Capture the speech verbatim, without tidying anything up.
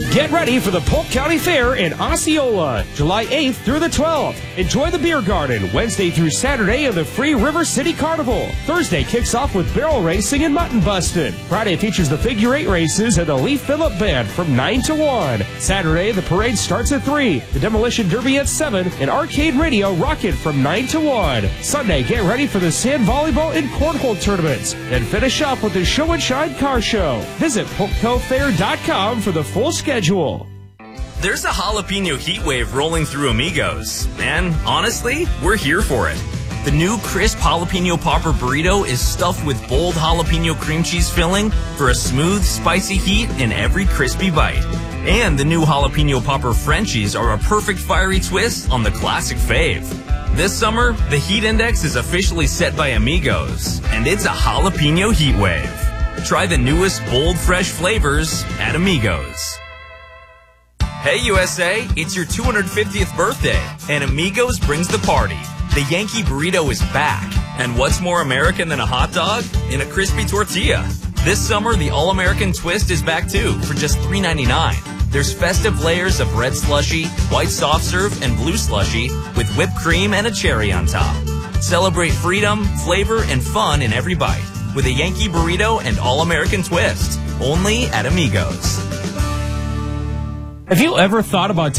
Get ready for the Polk County Fair in Osceola, July eighth through the twelfth. Enjoy the beer garden Wednesday through Saturday in the free River City Carnival. Thursday kicks off with barrel racing and mutton busting. Friday features the figure eight races and the Lee Phillip Band from nine to one. Saturday, the parade starts at three, the Demolition Derby at seven, and Arcade Radio Rocket from nine to one. Sunday, get ready for the sand volleyball and cornhole tournaments. Then finish up with the Show and Shine Car Show. Visit polk co fair dot com for the full schedule. There's a jalapeno heat wave rolling through Amigos, and honestly, we're here for it. The new crisp jalapeno popper burrito is stuffed with bold jalapeno cream cheese filling for a smooth, spicy heat in every crispy bite. And the new jalapeno popper Frenchies are a perfect fiery twist on the classic fave. This summer, the heat index is officially set by Amigos, and it's a jalapeno heat wave. Try the newest bold, fresh flavors at Amigos. Hey U S A, it's your two hundred fiftieth birthday, and Amigos brings the party. The Yankee Burrito is back, and what's more American than a hot dog? In a crispy tortilla. This summer, the All-American Twist is back too, for just three ninety-nine. There's festive layers of red slushy, white soft serve, and blue slushy, with whipped cream and a cherry on top. Celebrate freedom, flavor, and fun in every bite, with a Yankee Burrito and All-American Twist, only at Amigos. Have you ever thought about